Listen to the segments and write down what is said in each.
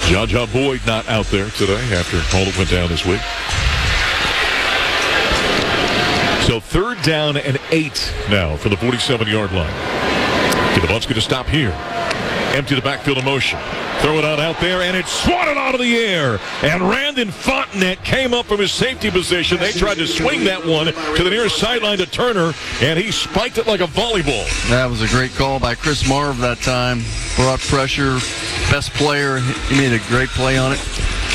Jaja Boyd not out there today after all that went down this week. So 3rd down and 8 now for the 47-yard line. Okay, the Bucs going to stop here. Empty the backfield in motion. Throw it out there, and it's swatted out of the air. And Randon Fontenette came up from his safety position. They tried to swing that one to the near sideline to Turner, and he spiked it like a volleyball. That was a great call by Chris Marv that time. Brought pressure. Best player. He made a great play on it.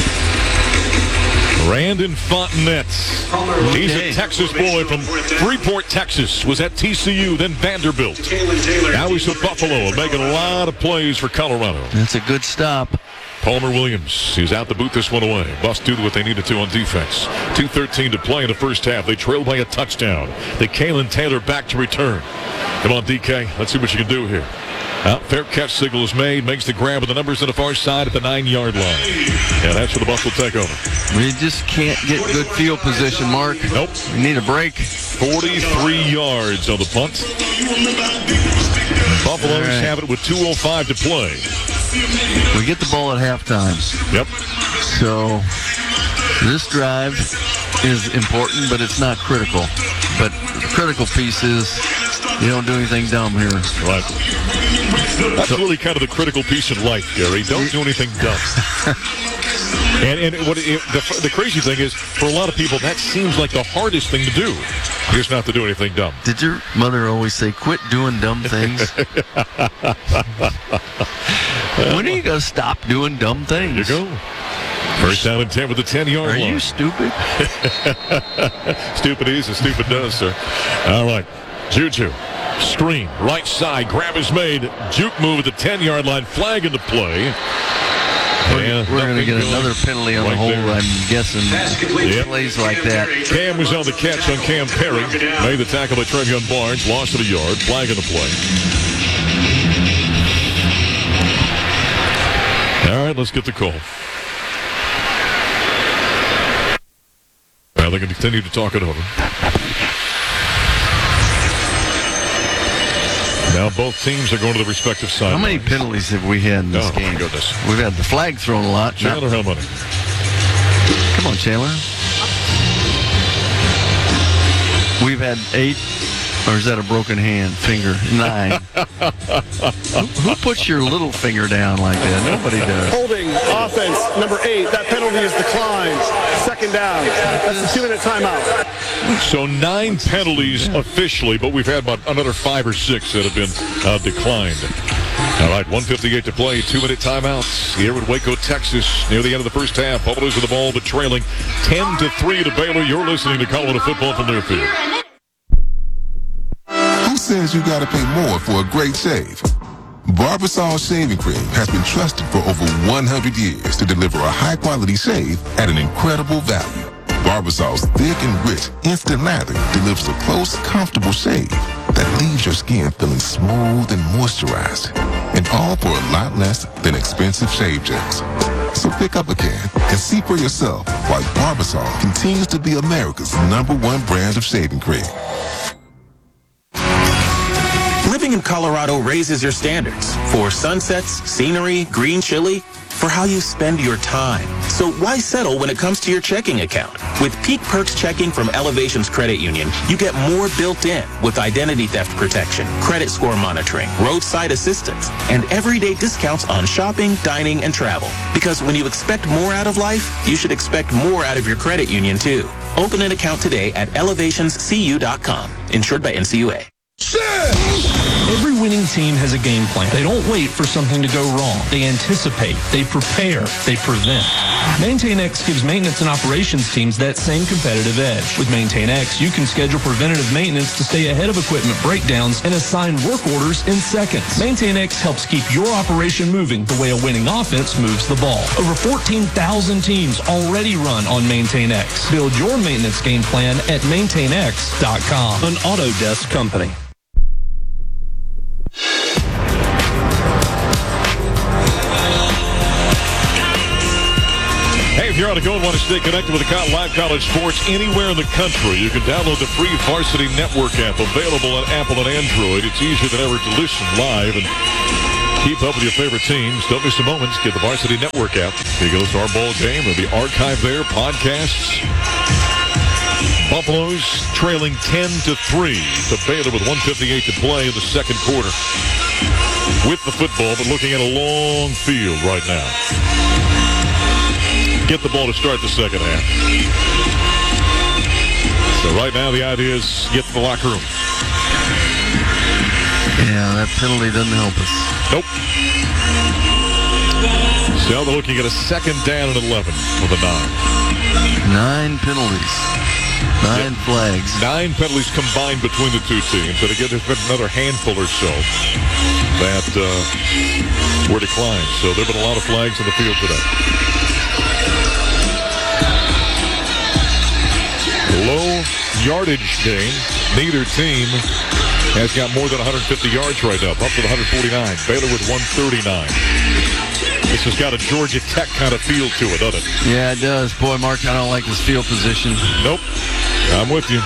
Randon Fontenette. He's a Texas boy from Freeport, Texas. Was at TCU, then Vanderbilt. Now he's at Buffalo, making a lot of plays for Colorado. That's a good stop. Palmer Williams, he's out to boot this one away. Bucs do what they needed to on defense. 2:13 to play in the first half. They trailed by a touchdown. The Kalen Taylor back to return. Come on, DK. Let's see what you can do here. Fair catch signal is made. Makes the grab of the numbers on the far side at the 9-yard line. Yeah, that's where the Bucs will take over. We just can't get good field position, Mark. Nope. We need a break. 43 yards on the punt. Buffaloes have it with 2:05 to play. We get the ball at halftime. Yep. So this drive is important, but it's not critical. But the critical piece is you don't do anything dumb here. Right. That's really kind of the critical piece in life, Gary. Don't do anything dumb. And the crazy thing is, for a lot of people, that seems like the hardest thing to do, is not to do anything dumb. Did your mother always say, quit doing dumb things? When are you going to stop doing dumb things? There you go. First down and 10 with the 10-yard line. Are you stupid? Stupid is and stupid does, sir. All right. Juju. Screen. Right side. Grab is made. Juke move at the 10-yard line. Flag in the play. We're going to get another penalty on the hold, I'm guessing. Yep. Plays like that. Cam was on the catch on Cam Perry. Made the tackle by Trevion Barnes. Lost it a yard. Flag in the play. All right, let's get the call. Well, they're going to continue to talk it over. Now both teams are going to the respective sidelines. How many penalties have we had in this game? Oh, my goodness. We've had the flag thrown a lot. Chandler, how many? Come on, Chandler. We've had 8, or is that a broken hand? Finger? 9. Who puts your little finger down like that? Nobody does. Holding offense, number 8. That penalty is declined. 2nd down. That's a 2-minute timeout. So 9 penalties officially, but we've had about another 5 or 6 that have been declined. All right, 1:58 to play, 2-minute timeouts here in Waco, Texas, near the end of the first half. Buffaloes with the ball, but trailing 10-3 to Baylor. You're listening to Colorado Football from Learfield. Who says you got to pay more for a great shave? Barbasol Shaving Cream has been trusted for over 100 years to deliver a high-quality shave at an incredible value. Barbasol's thick and rich instant lather delivers a close, comfortable shave that leaves your skin feeling smooth and moisturized, and all for a lot less than expensive shave gels. So pick up a can and see for yourself why Barbasol continues to be America's #1 brand of shaving cream. Living in Colorado raises your standards for sunsets, scenery, green chili, for how you spend your time. So why settle when it comes to your checking account? With Peak Perks checking from Elevations Credit Union, you get more built in with identity theft protection, credit score monitoring, roadside assistance, and everyday discounts on shopping, dining, and travel. Because when you expect more out of life, you should expect more out of your credit union too. Open an account today at elevationscu.com. Insured by NCUA. Every winning team has a game plan. They don't wait for something to go wrong. They anticipate, they prepare, they prevent. MaintainX gives maintenance and operations teams that same competitive edge. With MaintainX, you can schedule preventative maintenance to stay ahead of equipment breakdowns and assign work orders in seconds. MaintainX helps keep your operation moving the way a winning offense moves the ball. Over 14,000 teams already run on MaintainX. Build your maintenance game plan at MaintainX.com. An Autodesk company. Hey, if you're on the go and want to stay connected with the live college sports anywhere in the country, you can download the free Varsity Network app available on Apple and Android. It's easier than ever to listen live and Keep up with your favorite teams. Don't miss the moments. Get the Varsity Network app. Here goes to our ball game. It'll be archived there. Podcasts. Buffaloes trailing 10-3 to Baylor with 1:58 to play in the second quarter. With the football, but looking at a long field right now. Get the ball to start the second half. So right now the idea is get to the locker room. Yeah, that penalty doesn't help us. Nope. So they're looking at a second down and 11 with a 9. 9 penalties. 9 flags. 9 penalties combined between the two teams. And again, there's been another handful or so that were declined. So there have been a lot of flags in the field today. Low yardage game. Neither team has got more than 150 yards right now. Up to the 149. Baylor with 139. This has got a Georgia Tech kind of feel to it, doesn't it? Yeah, it does. Boy, Mark, I don't like this field position. Nope. I'm with you.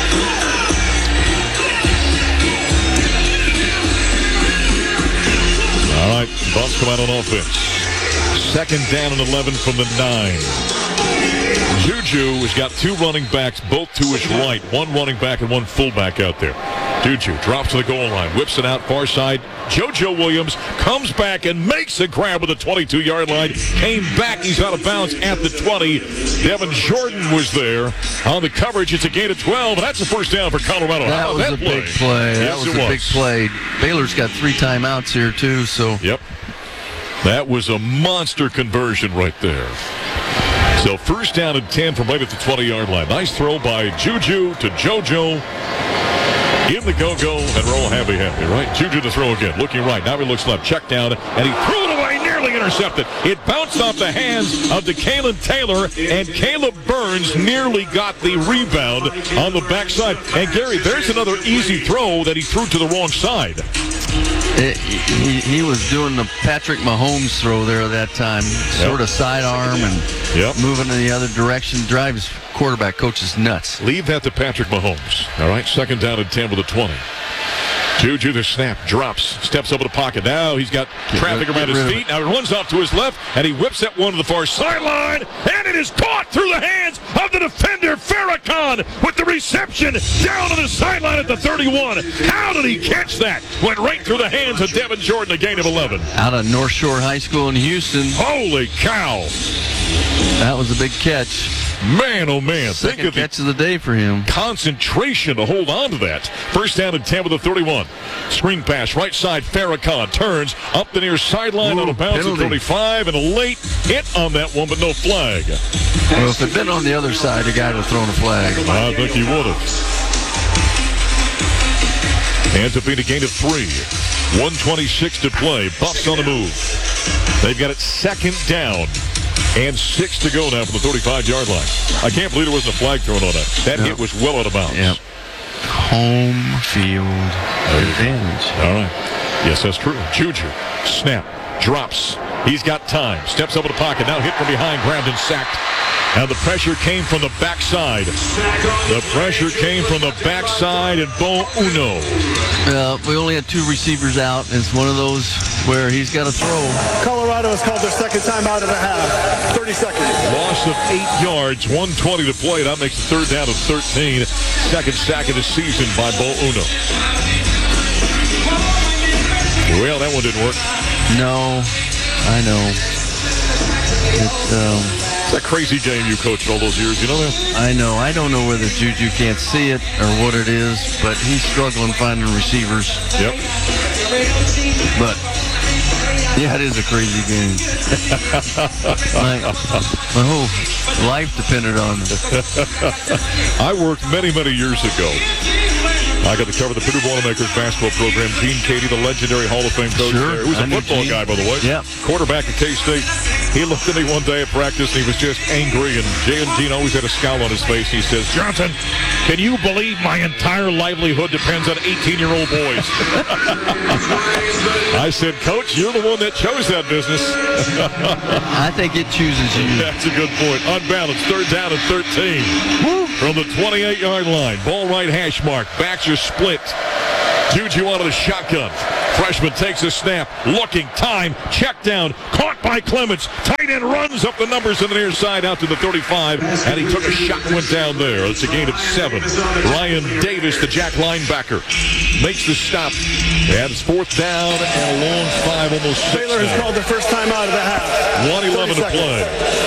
All right, Buffs come out on offense. Second down and 11 from the 9. Juju has got 2 running backs, both to his right. 1 running back and 1 fullback out there. Juju drops to the goal line, whips it out far side. JoJo Williams comes back and makes a grab with the 22-yard line. Came back, he's out of bounds at the 20. Devin Jordan was there on the coverage. It's a gain of 12, and that's a first down for Colorado. That was a big play. That was a big play. Baylor's got 3 timeouts here too. So yep, that was a monster conversion right there. So first down and 10 from right at the 20-yard line. Nice throw by Juju to JoJo. In the go-go and roll happy, right? Juju to throw again. Looking right. Now he looks left. Check down, and he threw it away, nearly intercepted. It bounced off the hands of DeKalen Taylor, and Caleb Burns nearly got the rebound on the backside. And, Gary, there's another easy throw that he threw to the wrong side. He was doing the Patrick Mahomes throw there that time. Sort of sidearm and moving in the other direction. Drives quarterback coaches nuts. Leave that to Patrick Mahomes. All right, second down and 10 with a 20. Juju, the snap, drops, steps over the pocket. Now he's got traffic around his feet. Now he runs off to his left, and he whips that one to the far sideline, and it is caught through the hands of the defender, Farrakhan, with the reception down on the sideline at the 31. How did he catch that? Went right through the hands of Devin Jordan, a gain of 11. Out of North Shore High School in Houston. Holy cow. That was a big catch. Man, oh man. Second catch of the day for him. Concentration to hold on to that. First down and 10 with the 31. Screen pass, right side, Farrakhan turns up the near sideline on a bounce at 35, and a late hit on that one, but no flag. Well, if it had been on the other side, the guy would have thrown a flag. I think he would have. Ends up being a gain of 3. 1:26 to play. Buffs on the move. They've got it second down. And 6 to go now from the 35-yard line. I can't believe there wasn't a flag thrown on that. That hit was well out of bounds. Yep. Home field advantage. All right. Yes, that's true. Juju, snap, drops. He's got time. Steps up in the pocket. Now hit from behind, grabbed and sacked. And the pressure came from the backside. The pressure came from the backside, and Bo Uno. We only had 2 receivers out. It's one of those where he's got to throw. Colorado has called their second time out of the half. 30 seconds. Loss of 8 yards, 1:20 to play. That makes the third down of 13. Second sack of the season by Bo Uno. Well, that one didn't work. No, I know. It's that crazy game you coached all those years, you know that? I know. I don't know whether Juju can't see it or what it is, but he's struggling finding receivers. Yep. But, yeah, it is a crazy game. My whole life depended on it. I worked many, many years ago. I got to cover the Purdue Boilermakers basketball program. Gene Katie, the legendary Hall of Fame coach there. Who's a football guy, by the way. Yep. Quarterback at K-State. He looked at me one day at practice, and he was just angry, and Gene always had a scowl on his face. He says, "Johnson, can you believe my entire livelihood depends on 18-year-old boys?" I said, "Coach, you're the one that chose that business." I think it chooses you. That's a good point. Unbalanced, third down and 13. From the 28-yard line. Ball right hash mark. Backs are split. Juju out of the shotgun. Freshman takes a snap, looking, time, check down, caught by Clements. Tight end runs up the numbers on the near side out to the 35, and he took a shot and went down there. It's a gain of 7. Ryan Davis, the Jack linebacker, makes the stop. And it's 4th down and a long 5, almost 6. Baylor has called the first time out of the half. 1:11 to play.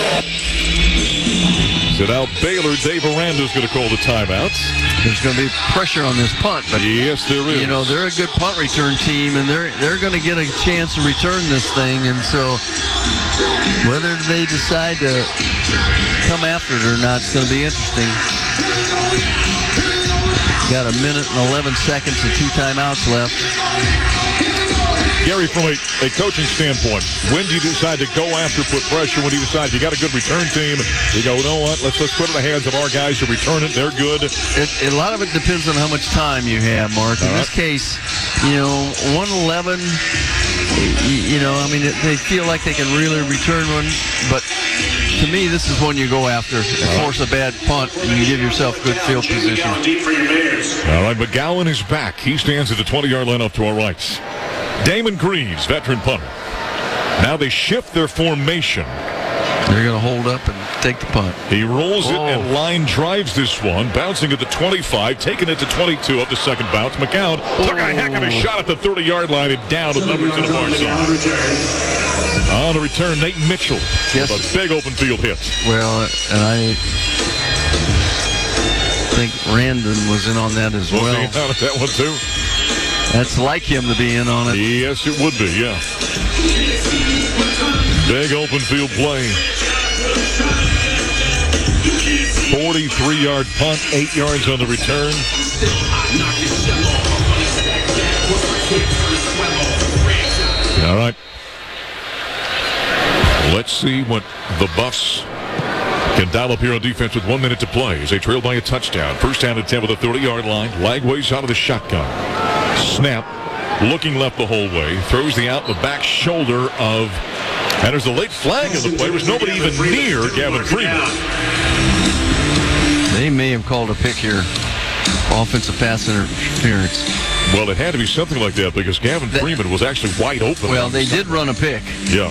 So now Baylor, Dave Aranda's going to call the timeouts. There's going to be pressure on this punt, but yes, there is. You know, they're a good punt return team, and they're going to get a chance to return this thing. And so, whether they decide to come after it or not, it's going to be interesting. Got a minute and 11 seconds and 2 timeouts left. Gary, from a coaching standpoint, when do you decide to go after, put pressure? When do you decide you got a good return team? You go, you know what? Let's put it in the hands of our guys who return it. They're good. A lot of it depends on how much time you have, Mark. In this case, 1:11. I mean, they feel like they can really return one, but to me, this is when you go after, force a bad punt, and you give yourself good field position. All right, McGowan is back. He stands at the 20-yard line off to our right. Damon Greaves, veteran punter. Now they shift their formation. They're going to hold up and take the punt. He rolls it and line drives this one, bouncing at the 25, taking it to 22 up the second bounce. McGowan took a heck of a shot at the 30-yard line and down the numbers to the far side. On the return, Nate Mitchell with a big open field hit. Well, and I think Randon was in on that as well. Was he in on that one too? That's like him to be in on it. Yes, it would be, yeah. Big open field play. 43-yard punt, 8 yards on the return. All right. Let's see what the Buffs can dial up here on defense with 1 minute to play as they trail by a touchdown. First down and 10 with a 30-yard line. Lagway's out of the shotgun. Snap, looking left the whole way. Throws the out the back shoulder of, and there's a late flag on the play. There's nobody even near Gavin Freeman. They may have called a pick here. Offensive pass interference. Well, it had to be something like that because Gavin Freeman was actually wide open. Well, they did run a pick. Yeah.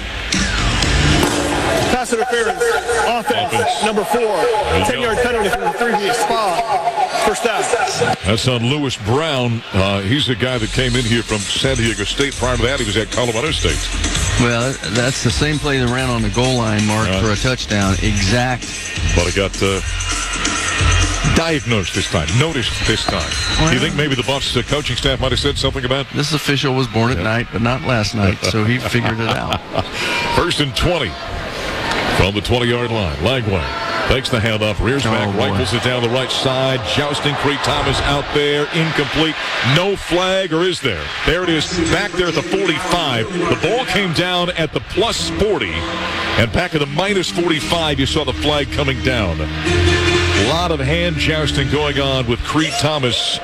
Pass interference. Offense. Number 4. 10-yard penalty from the previous spot. First down. That's on Lewis Brown. He's the guy that came in here from San Diego State. Prior to that, he was at Colorado State. Well, that's the same play that ran on the goal line, Mark, for a touchdown. Exact. But it got diagnosed this time. Noticed this time. Do you think maybe the Buffs coaching staff might have said something about it? This official was born at night, but not last night, so he figured it out. First and 20 from the 20-yard line. Lagway takes the handoff, rears back, rifles it down the right side. Jousting Creed Thomas out there, incomplete. No flag, or is there? There it is, back there at the 45. The ball came down at the plus 40, and back at the minus 45, you saw the flag coming down. A lot of hand jousting going on with Creed Thomas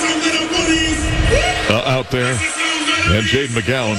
out there, and Jaden McGowan.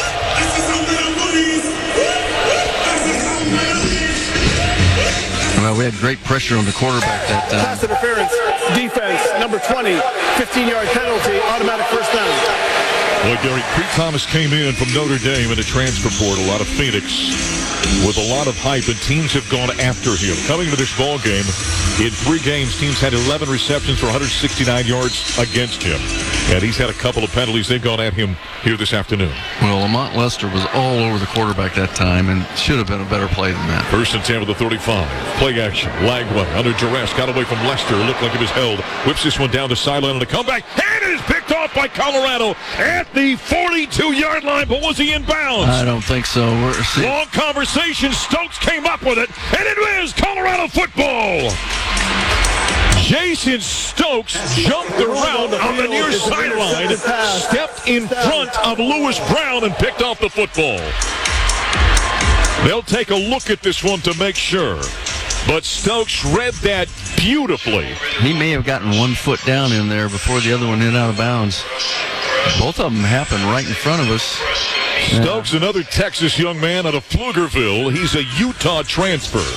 Well, we had great pressure on the quarterback that time. Pass interference. Defense. Number 20. 15-yard penalty. Automatic first down. Well, Gary, Creed Thomas came in from Notre Dame in the transfer portal out of Phoenix with a lot of hype, and teams have gone after him. Coming to this ball game, in 3 games, teams had 11 receptions for 169 yards against him. And he's had a couple of penalties. They've gone at him here this afternoon. Well, Lamont Lester was all over the quarterback that time and should have been a better play than that. First and 10 with the 35. Play action. Lagway under duress. Got away from Lester. Looked like it was held. Whips this one down the sideline on the comeback. And it is picked off by Colorado at the 42-yard line. But was he in bounds? I don't think so. Long conversation. Stokes came up with it. And it is Colorado football. Jason Stokes jumped around on the near sideline, stepped in front of Lewis Brown, and picked off the football. They'll take a look at this one to make sure. But Stokes read that beautifully. He may have gotten 1 foot down in there before the other one hit out of bounds. Both of them happened right in front of us. Stokes, another Texas young man out of Pflugerville. He's a Utah transfer.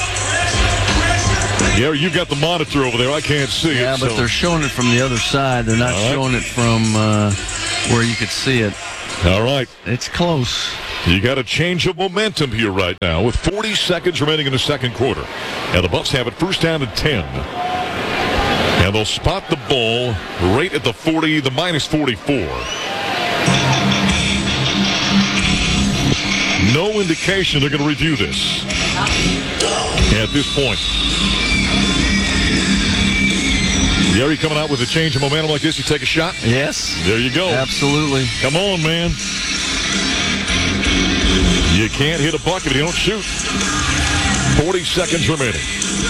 Yeah, you got the monitor over there. I can't see it. Yeah, but they're showing it from the other side. They're not showing it from where you could see it. All right. It's close. You got a change of momentum here right now with 40 seconds remaining in the second quarter. And the Buffs have it first down and 10. And they'll spot the ball right at the 40, the minus 44. No indication they're going to review this at this point. Gary coming out with a change of momentum like this, you take a shot? Yes. There you go. Absolutely. Come on, man. You can't hit a bucket if you don't shoot. 40 seconds remaining.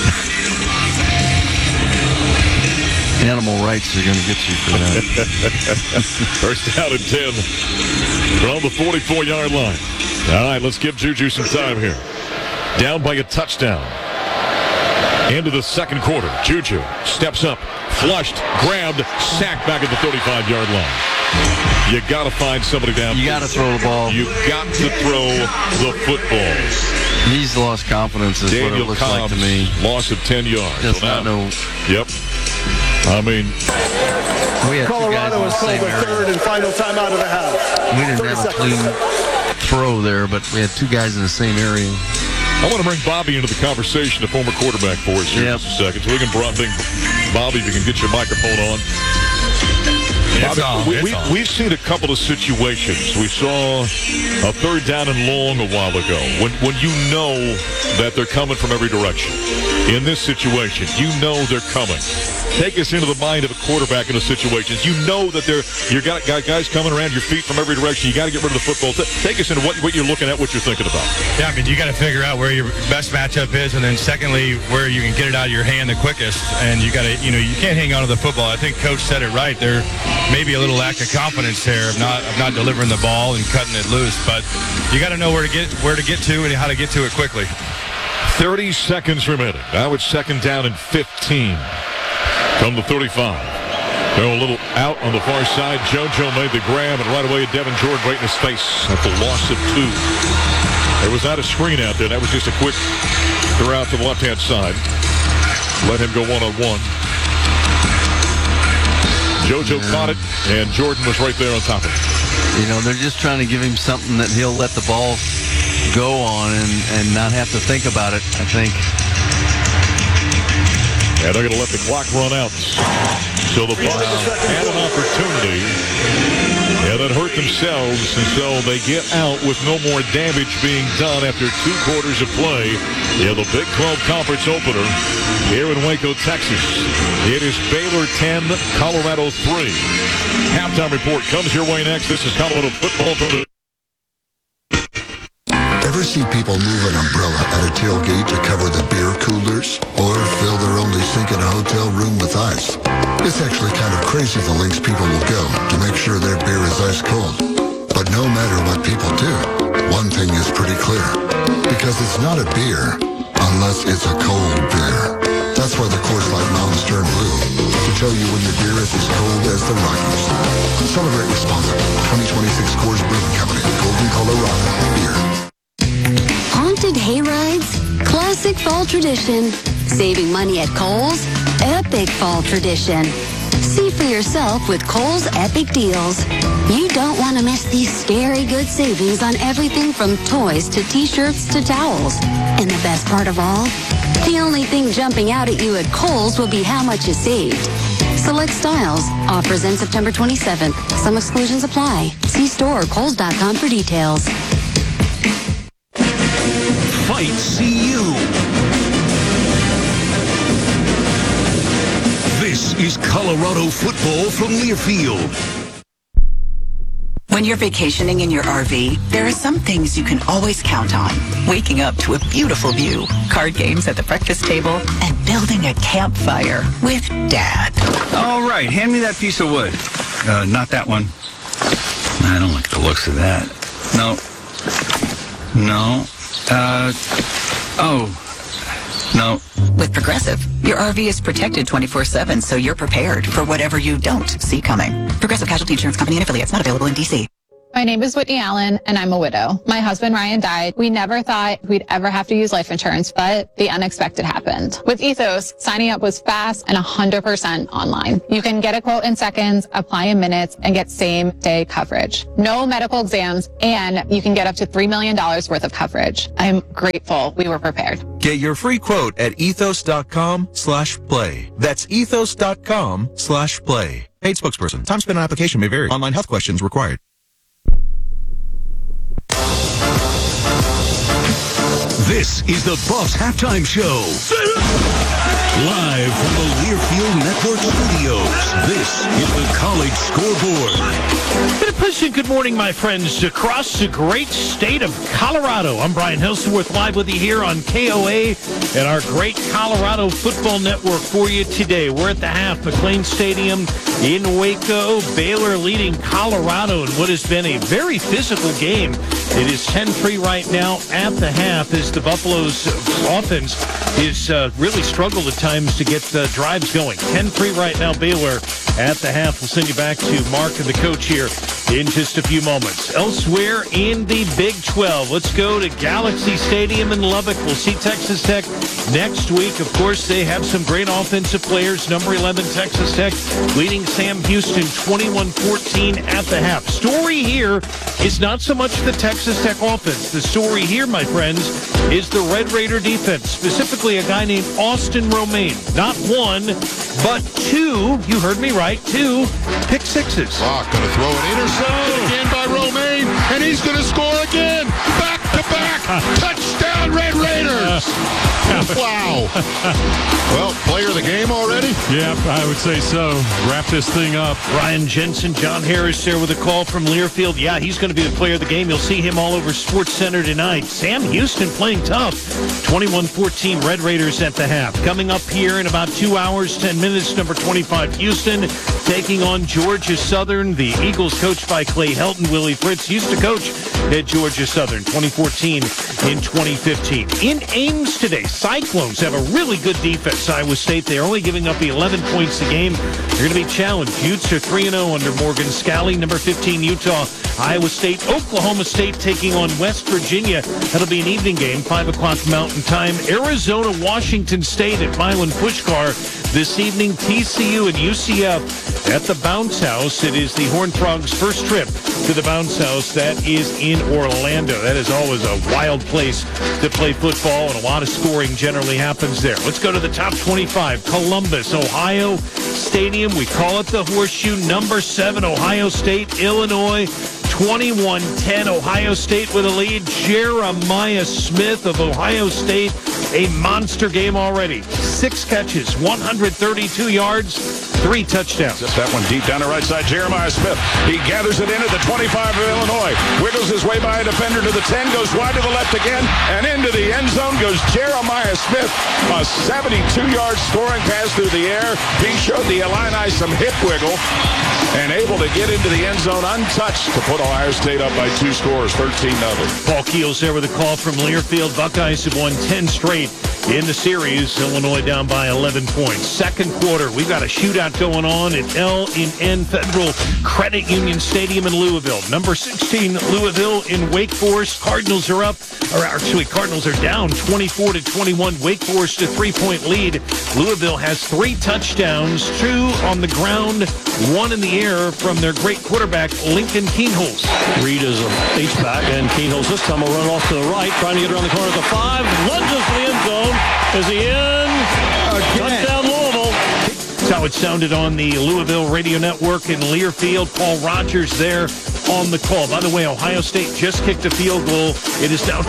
Animal rights are going to get you for that. First down and 10 from the 44-yard line. All right, let's give Juju some time here. Down by a touchdown. Into the second quarter. Juju steps up, flushed, grabbed, sacked back at the 35-yard line. You got to find somebody down. You got to throw the ball. You got to throw the football. He's lost confidence is Daniel what it looks Cobbs, like to me. Loss of 10 yards. Does not know. Yep. I mean, we had Colorado has two guys called in the their same third area. and final timeout of the half. We didn't have a clean throw there, but we had two guys in the same area. I want to bring Bobby into the conversation, the former quarterback for us here in just a second. So we can bring Bobby, if you can get your microphone on. Bobby, we've seen a couple of situations. We saw a third down and long a while ago when you know that they're coming from every direction. In this situation, you know they're coming. Take us into the mind of a quarterback in a situation. You know that you got guys coming around your feet from every direction. You got to get rid of the football. Take us into what you're looking at, what you're thinking about. Yeah, I mean, you got to figure out where your best matchup is, and then secondly, where you can get it out of your hand the quickest. And you got to, you can't hang on to the football. I think Coach said it right. There may be a little lack of confidence there of not delivering the ball and cutting it loose, but you got to know where to get to and how to get to it quickly. 30 seconds remaining. Now it's second down and 15 from the 35. They're a little out on the far side. JoJo made the grab, and right away Devin Jordan right in his face at the loss of 2. There was not a screen out there. That was just a quick throw out to the left-hand side. Let him go one-on-one. JoJo caught it, and Jordan was right there on top of it. They're just trying to give him something that he'll let the ball go on and not have to think about it, I think. And they're going to let the clock run out. So the Bucs had an opportunity, and then hurt themselves, and so they get out with no more damage being done after 2 quarters of play in the Big 12 Conference opener here in Waco, Texas. It is Baylor 10, Colorado 3. Halftime report comes your way next. This is Colorado football from the... Ever see people move an umbrella at a tailgate to cover the beer coolers? Or fill their only sink in a hotel room with ice? It's actually kind of crazy the lengths people will go to make sure their beer is ice cold. But no matter what people do, one thing is pretty clear. Because it's not a beer unless it's a cold beer. That's why the Coors Light Mountains turn blue. To tell you when your beer is as cold as the Rockies. Celebrate responsibly. 2026 Coors Brewing Company. Golden, Colorado. Beer. Haunted hay rides, classic fall tradition. Saving money at Kohl's, epic fall tradition. See for yourself with Kohl's Epic Deals. You don't want to miss these scary good savings on everything from toys to t-shirts to towels. And the best part of all, the only thing jumping out at you at Kohl's will be how much you saved. Select styles. Offers end September 27th. Some exclusions apply. See store or Kohls.com for details. Fight CU. This is Colorado football from Learfield. When you're vacationing in your RV, there are some things you can always count on. Waking up to a beautiful view, card games at the breakfast table, and building a campfire with Dad. All right, hand me that piece of wood. Not that one. I don't like the looks of that. No. No. With Progressive, your RV is protected 24/7, so you're prepared for whatever you don't see coming. Progressive Casualty Insurance Company and affiliates, not available in D.C. My name is Whitney Allen, and I'm a widow. My husband, Ryan, died. We never thought we'd ever have to use life insurance, but the unexpected happened. With Ethos, signing up was fast and 100% online. You can get a quote in seconds, apply in minutes, and get same-day coverage. No medical exams, and you can get up to $3 million worth of coverage. I'm grateful we were prepared. Get your free quote at ethos.com/play. That's ethos.com/play. Paid spokesperson. Time spent on application may vary. Online health questions required. This is the Buffs Halftime Show. Live from the Learfield Network Studios, this is the College Scoreboard. Bit of push and good morning, my friends, across the great state of Colorado. I'm Brian Hillsworth, live with you here on KOA and our great Colorado Football Network for you today. We're at the half, McLean Stadium in Waco. Baylor leading Colorado in what has been a very physical game. It is 10-3 right now at the half as the Buffalo's offense is really struggled at times to get drives going. 10-3 right now, Baylor at the half. We'll send you back to Mark and the coach here in just a few moments. Elsewhere in the Big 12, let's go to Galaxy Stadium in Lubbock. We'll see Texas Tech next week. Of course, they have some great offensive players. Number 11, Texas Tech, leading Sam Houston 21-14 at the half. Story here is not so much the Texas Tech offense. The story here, my friends, is the Red Raider defense, specifically a guy named Austin Romaine. Not one, but two, you heard me right, two pick sixes. Rock going to throw it intercepted again by Romaine, and he's going to score again. Back-to-back touchdown Red Raiders. Wow. Well, player of the game already? Yeah, I would say so. Wrap this thing up. Ryan Jensen, John Harris there with a call from Learfield. Yeah, he's going to be the player of the game. You'll see him all over SportsCenter tonight. Sam Houston playing tough. 21-14 Red Raiders at the half. Coming up here in about 2 hours, 10 minutes, number 25 Houston taking on Georgia Southern. The Eagles coached by Clay Helton. Willie Fritz used to coach at Georgia Southern 2014 in 2015. In Ames today, Cyclones have a really good defense. Iowa State, they're only giving up 11 points a game. They're going to be challenged. Utes are 3-0 under Morgan Scalley. Number 15, Utah. Iowa State, Oklahoma State taking on West Virginia. That'll be an evening game, 5 o'clock Mountain Time. Arizona, Washington State at Milan Pushkar. This evening, TCU and UCF at the Bounce House. It is the Horned Frogs' first trip to the Bounce House. That is in Orlando. That is always a wild place to play football, and a lot of scoring generally happens there. Let's go to the top 25. Columbus, Ohio Stadium. We call it the Horseshoe. Number 7, Ohio State, Illinois. 21-10, Ohio State with a lead. Jeremiah Smith of Ohio State, a monster game already. 6 catches, 132 yards, 3 touchdowns. Just that one deep down the right side. Jeremiah Smith. He gathers it in at the 25 of Illinois. Wiggles his way by a defender to the 10. Goes wide to the left again. And into the end zone goes Jeremiah Smith. A 72-yard scoring pass through the air. He showed the Illini some hip wiggle and able to get into the end zone untouched to put Ohio State up by 2 scores, 13-0. Paul Keels there with a call from Learfield. Buckeyes have won 10 straight in the series. Illinois down by 11 points. Second quarter, we've got a shootout going on at L&N Federal Credit Union Stadium in Louisville. Number 16, Louisville in Wake Forest. Cardinals are up, or actually Cardinals are down 24-21. Wake Forest a 3-point lead. Louisville has 3 touchdowns, 2 on the ground, 1 in the air from their great quarterback, Lincoln Kienholz. Reed is an H-back, and Kienholz this time will run off to the right, trying to get around the corner at the 5. Lunges for the end zone. Is he in? Touchdown Louisville. That's how it sounded on the Louisville Radio Network in Learfield. Paul Rogers there on the call. By the way, Ohio State just kicked a field goal. It is now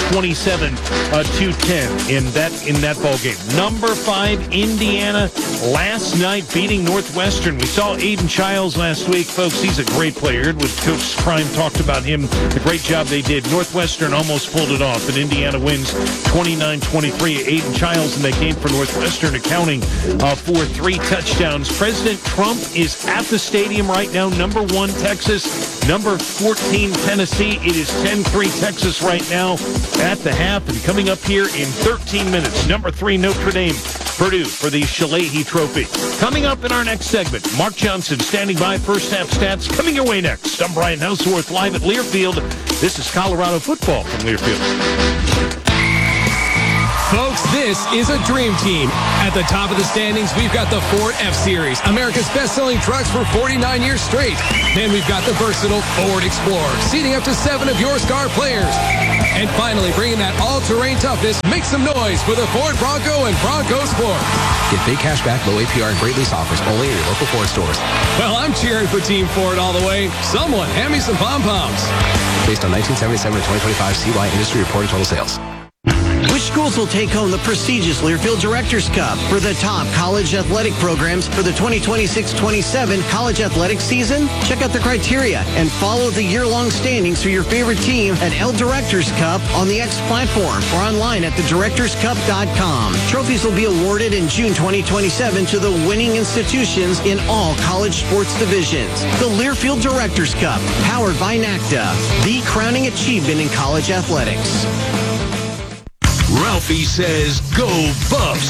27-10 in that ball game. Number 5, Indiana, last night beating Northwestern. We saw Aiden Childs last week, folks. He's a great player. With Coach Prime talked about him, the great job they did. Northwestern almost pulled it off, and Indiana wins 29-23. Aiden Childs, and they came for Northwestern, accounting for 3 touchdowns. President Trump is at the stadium right now. Number 1, Texas. Number 14, Tennessee. It is 10-3 Texas right now at the half. And coming up here in 13 minutes, number 3, Notre Dame Purdue for the Shalahy Trophy. Coming up in our next segment, Mark Johnson standing by. First half stats coming your way next. I'm Brian Houseworth live at Learfield. This is Colorado football from Learfield. Folks, this is a dream team. At the top of the standings, we've got the Ford F-Series, America's best-selling trucks for 49 years straight. Then we've got the versatile Ford Explorer, seating up to 7 of your star players. And finally, bringing that all-terrain toughness, make some noise for the Ford Bronco and Bronco Sport. Get big cash back, low APR, and great lease offers only at your local Ford stores. Well, I'm cheering for Team Ford all the way. Someone hand me some pom-poms. Based on 1977 to 2025 CY industry reported total sales. Which schools will take home the prestigious Learfield Directors Cup for the top college athletic programs for the 2026-27 college athletics season? Check out the criteria and follow the year-long standings for your favorite team at L Directors Cup on the X platform or online at thedirectorscup.com. Trophies will be awarded in June 2027 to the winning institutions in all college sports divisions. The Learfield Directors Cup, powered by NACDA, the crowning achievement in college athletics. Ralphie says, go Buffs!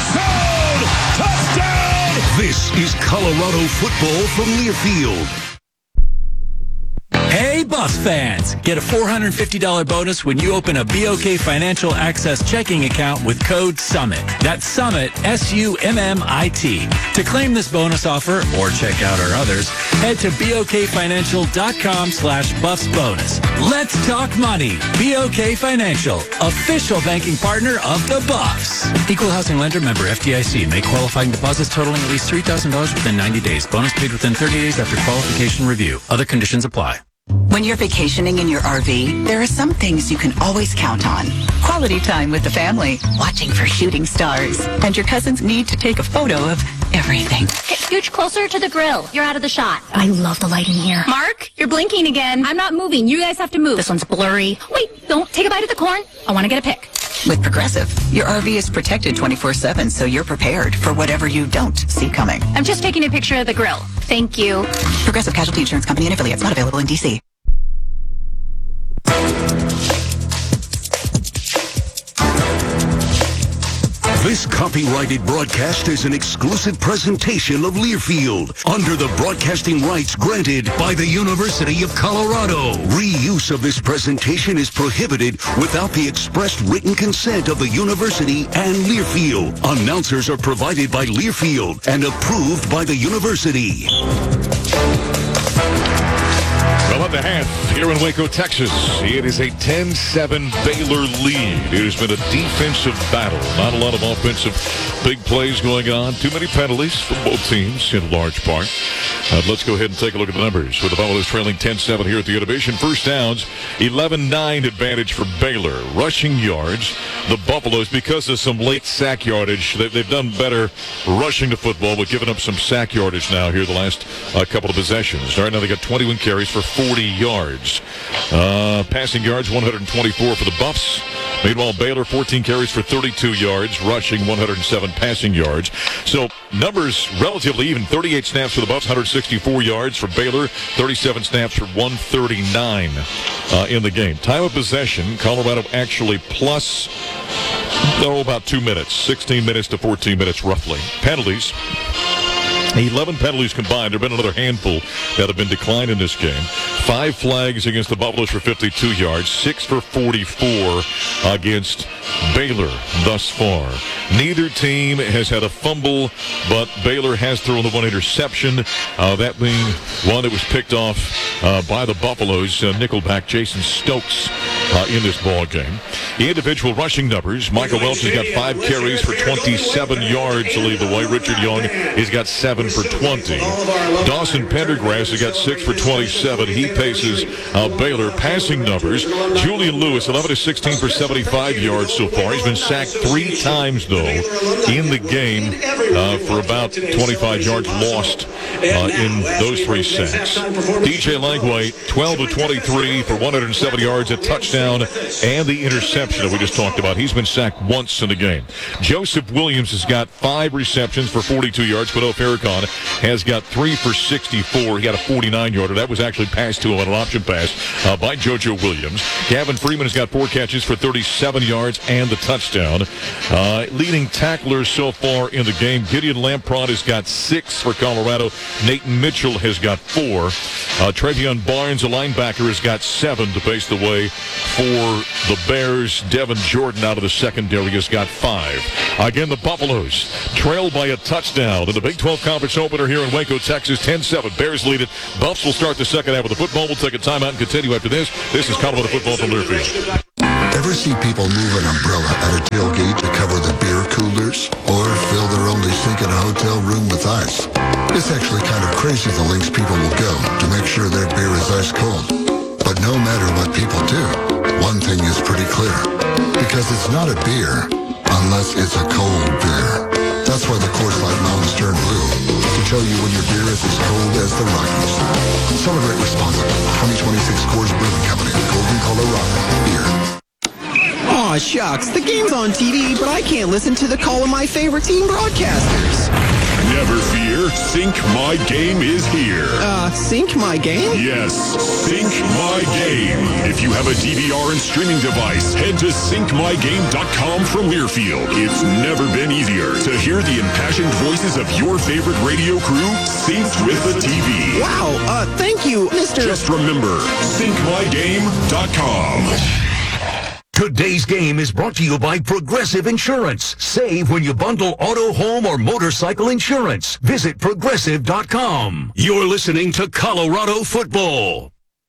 Touchdown! This is Colorado football from Learfield. Hey, Buffs fans! Get a $450 bonus when you open a BOK Financial Access checking account with code SUMMIT. That's SUMMIT, S-U-M-M-I-T. To claim this bonus offer or check out our others, head to bokfinancial.com/BuffsBonus. Let's talk money. BOK Financial, official banking partner of the Buffs. Equal housing lender, member FDIC. Make qualifying deposits totaling at least $3,000 within 90 days. Bonus paid within 30 days after qualification review. Other conditions apply. When you're vacationing in your RV, there are some things you can always count on. Quality time with the family, watching for shooting stars, and your cousin's need to take a photo of everything. Scooch closer to the grill. You're out of the shot. I love the lighting here. Mark, you're blinking again. I'm not moving. You guys have to move. This one's blurry. Wait, don't take a bite of the corn. I want to get a pic. With Progressive, your RV is protected 24/7, so you're prepared for whatever you don't see coming. I'm just taking a picture of the grill. Thank you. Progressive Casualty Insurance Company and affiliates, not available in D.C. This copyrighted broadcast is an exclusive presentation of Learfield under the broadcasting rights granted by the University of Colorado. Reuse of this presentation is prohibited without the expressed written consent of the university and Learfield. Announcers are provided by Learfield and approved by the university. Well, at the half here in Waco, Texas, it is a 10-7 Baylor lead. It has been a defensive battle. Not a lot of offensive big plays going on. Too many penalties from both teams in large part. Let's go ahead and take a look at the numbers. With the Buffaloes trailing 10-7 here at the Innovation. First downs, 11-9 advantage for Baylor. Rushing yards, the Buffaloes, because of some late sack yardage, they've done better rushing the football, but giving up some sack yardage now here the last couple of possessions. All right, now they got 21 carries for 40 yards. Passing yards, 124 for the Buffs. Meanwhile, Baylor, 14 carries for 32 yards, rushing 107 passing yards. So numbers relatively even. 38 snaps for the Buffs, 164 yards for Baylor, 37 snaps for 139 in the game. Time of possession, Colorado actually plus, about 2 minutes, 16 minutes to 14 minutes roughly. Penalties. 11 penalties combined. There have been another handful that have been declined in this game. 5 flags against the Buffaloes for 52 yards. 6 for 44 against Baylor thus far. Neither team has had a fumble, but Baylor has thrown the one interception. That being one that was picked off by the Buffaloes. Nickelback Jason Stokes in this ball game. The individual rushing numbers. Michael Welch has got 5 carries for 27 yards to lead the way. Richard Young has got 7 for 20. Dawson Pendergrass has got 6 for 27. He paces Baylor. Passing numbers. Julian Lewis, 11 to 16 for 75 yards so far. He's been sacked 3 times, though, in the game for about 25 yards lost in those 3 sacks. DJ Langway, 12 to 23 for 107 yards, a touchdown touchdown and the interception that we just talked about. He's been sacked once in the game. Joseph Williams has got 5 receptions for 42 yards. But Farrakhan has got 3 for 64. He got a 49-yarder. That was actually passed to him on an option pass by JoJo Williams. Gavin Freeman has got 4 catches for 37 yards and the touchdown. Leading tacklers so far in the game, Gideon Lamprod has got 6 for Colorado. Nathan Mitchell has got 4. Travion Barnes, a linebacker, has got 7 to pace the way for the Bears. Devin Jordan out of the secondary has got 5. Again, the Buffaloes trailed by a touchdown in the Big 12 Conference opener here in Waco, Texas. 10-7. Bears lead it. Buffs will start the second half of the football. We'll take a timeout and continue after this. This is Colorado football from Learfield. Ever see people move an umbrella at a tailgate to cover the beer coolers? Or fill their only sink in a hotel room with ice? It's actually kind of crazy the lengths people will go to make sure their beer is ice cold. But no matter what people do, one thing is pretty clear. Because it's not a beer unless it's a cold beer. That's why the Coors Light Mountains turn blue, to tell you when your beer is as cold as the Rockies. Celebrate responsibly. 2026 Coors Brewing Company, Golden, Colorado. Beer. Aw, shucks. The game's on TV, but I can't listen to the call of my favorite team broadcasters. Never fear, Sync My Game is here. Sync My Game? Yes, Sync My Game. If you have a DVR and streaming device, head to syncmygame.com from Learfield. It's never been easier to hear the impassioned voices of your favorite radio crew synced with the TV. Wow, thank you, Mr. Just remember, syncmygame.com. Today's game is brought to you by Progressive Insurance. Save when you bundle auto, home, or motorcycle insurance. Visit Progressive.com. You're listening to Colorado Football.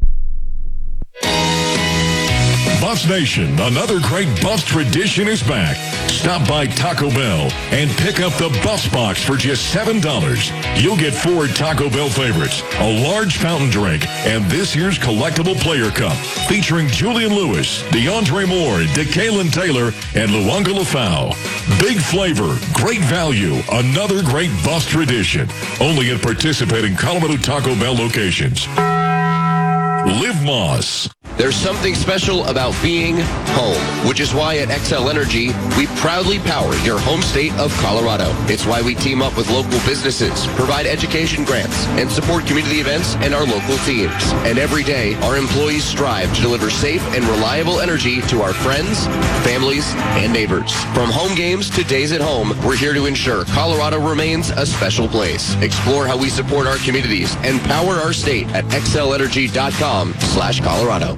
Buffs Nation, another great Buffs tradition is back. Stop by Taco Bell and pick up the Buffs box for just $7. You'll get 4 Taco Bell favorites, a large fountain drink, and this year's collectible player cup featuring Julian Lewis, DeAndre Moore, DeKalen Taylor, and Luanga Lafau. Big flavor, great value, another great Buffs tradition. Only at participating Colorado Taco Bell locations. Live Moss. There's something special about being home, which is why at XL Energy, we proudly power your home state of Colorado. It's why we team up with local businesses, provide education grants, and support community events and our local teams. And every day, our employees strive to deliver safe and reliable energy to our friends, families, and neighbors. From home games to days at home, we're here to ensure Colorado remains a special place. Explore how we support our communities and power our state at xlenergy.com/Colorado.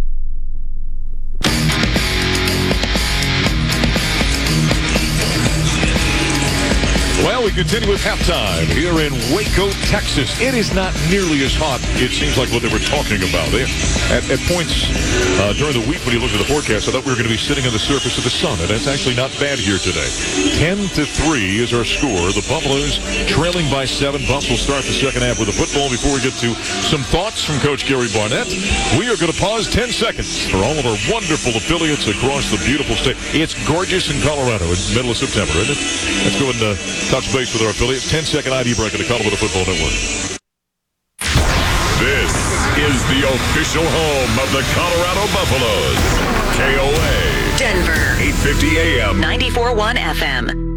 Well, we continue with halftime here in Waco, Texas. It is not nearly as hot, it seems like, what they were talking about. At points during the week when you looked at the forecast, I thought we were going to be sitting on the surface of the sun, and that's actually not bad here today. 10-3 is our score. The Buffaloes trailing by 7. Buffs will start the second half with the football. Before we get to some thoughts from Coach Gary Barnett, we are going to pause 10 seconds for all of our wonderful affiliates across the beautiful state. It's gorgeous in Colorado in the middle of September, isn't it? Let's go and touch base with our affiliates. 10-second ID break at the Colorado Football Network. This is the official home of the Colorado Buffaloes. KOA. Denver. 850 AM. 94.1 FM.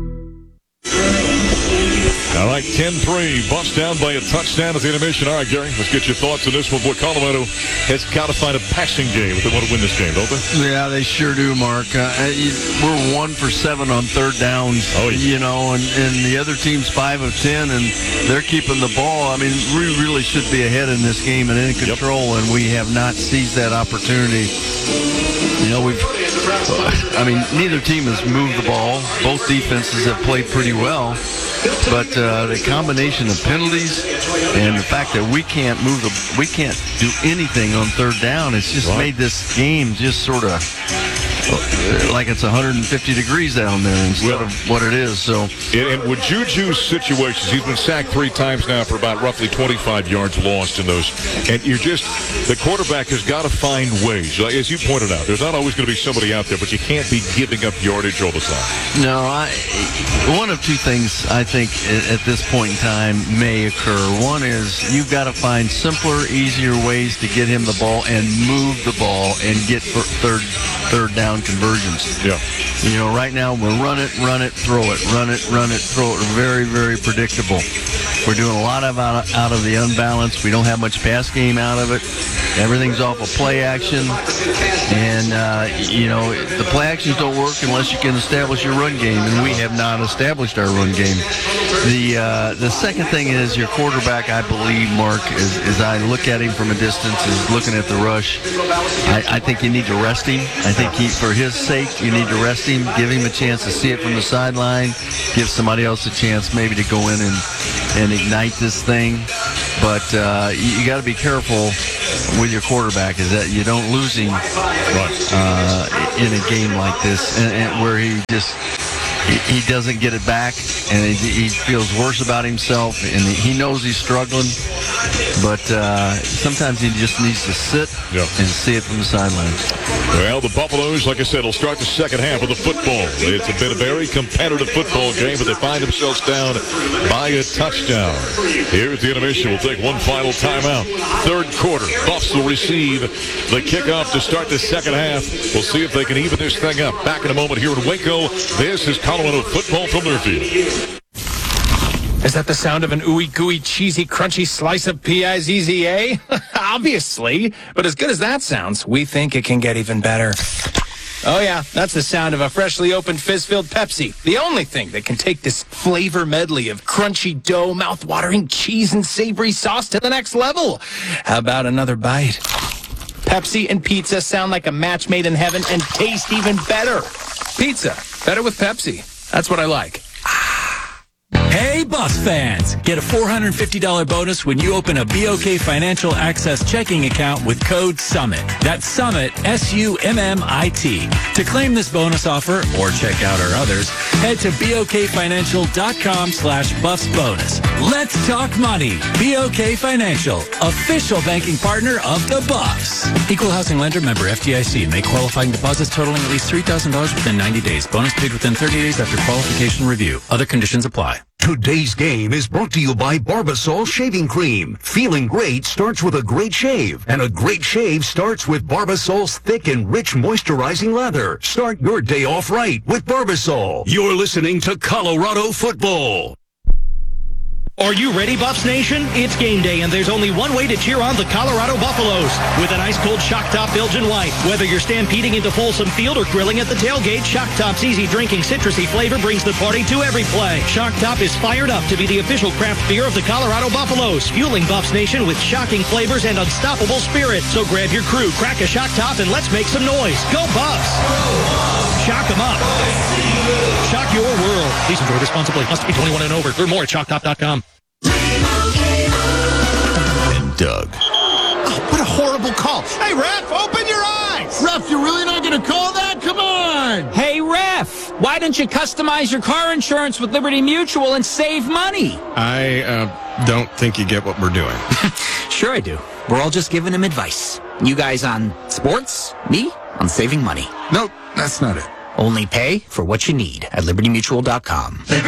All right, 10-3. Buffs down by a touchdown at the intermission. All right, Gary, let's get your thoughts on this one. Boy, Colorado has got to find a passing game if they want to win this game, don't they? Yeah, they sure do, Mark. We're 1 for 7 on third downs, you know, and the other team's 5 of 10, and they're keeping the ball. I mean, we really should be ahead in this game and in control, and we have not seized that opportunity. You know, neither team has moved the ball. Both defenses have played pretty well. But the combination of penalties and the fact that we can't do anything on third down, it's just made this game just sort of like it's 150 degrees down there instead of what it is. So, and with Juju's situations, he's been sacked 3 times now for about roughly 25 yards lost in those. And the quarterback has got to find ways. As you pointed out, there's not always going to be somebody out there, but you can't be giving up yardage all the time. No, one of 2 things I think at this point in time may occur. One is you've got to find simpler, easier ways to get him the ball and move the ball and get third down conversions. Yeah. Right now we're run it, throw it, run it, throw it. Very, very predictable. We're doing a lot of out of the unbalance. We don't have much pass game out of it. Everything's off of play action. And, the play actions don't work unless you can establish your run game, and we have not established our run game. The second thing is your quarterback, I believe, Mark, as I look at him from a distance, is looking at the rush. I think you need to rest him. I think for his sake, you need to rest him, give him a chance to see it from the sideline, give somebody else a chance maybe to go in and ignite this thing. But you got to be careful with your quarterback, is that you don't lose him in a game like this, and where he doesn't get it back, and he feels worse about himself, and he knows he's struggling, but sometimes he just needs to sit and see it from the sideline. Well, the Buffaloes, like I said, will start the second half of the football. It's been a very competitive football game, but they find themselves down by a touchdown. Here's the intermission. We'll take one final timeout. Third quarter. Buffs will receive the kickoff to start the second half. We'll see if they can even this thing up. Back in a moment here in Waco. This is Colorado football from Learfield. Is that the sound of an ooey gooey cheesy crunchy slice of P-I-Z-Z-A? Obviously, but as good as that sounds, we think it can get even better. Oh yeah, that's the sound of a freshly opened fizz-filled Pepsi. The only thing that can take this flavor medley of crunchy dough, mouth-watering cheese, and savory sauce to the next level. How about another bite? Pepsi and pizza sound like a match made in heaven and taste even better. Pizza, better with Pepsi. That's what I like. Hey, Buffs fans! Get a $450 bonus when you open a BOK Financial Access checking account with code SUMMIT. That's SUMMIT, S-U-M-M-I-T. To claim this bonus offer or check out our others, head to BOKFinancial.com/BuffsBonus. Let's talk money. BOK Financial, official banking partner of the Buffs. Equal housing lender, member FDIC. Make qualifying deposits totaling at least $3,000 within 90 days. Bonus paid within 30 days after qualification review. Other conditions apply. Today's game is brought to you by Barbasol Shaving Cream. Feeling great starts with a great shave, and a great shave starts with Barbasol's thick and rich moisturizing lather. Start your day off right with Barbasol. You're listening to Colorado Football. Are you ready, Buffs Nation? It's game day, and there's only one way to cheer on the Colorado Buffaloes, with an ice-cold Shock Top Belgian White. Whether you're stampeding into Folsom Field or grilling at the tailgate, Shock Top's easy drinking citrusy flavor brings the party to every play. Shock Top is fired up to be the official craft beer of the Colorado Buffaloes, fueling Buffs Nation with shocking flavors and unstoppable spirit. So grab your crew, crack a Shock Top, and let's make some noise. Go Buffs! Shock 'em up. Shock your world. Please enjoy responsibly. Must be 21 and over. Learn more at shocktop.com. And Doug. Oh, what a horrible call. Hey, ref, open your eyes. Ref, you're really not going to call that? Come on. Hey, ref, why don't you customize your car insurance with Liberty Mutual and save money? I don't think you get what we're doing. Sure I do. We're all just giving him advice. You guys on sports, me on saving money. Nope, that's not it. Only pay for what you need at libertymutual.com.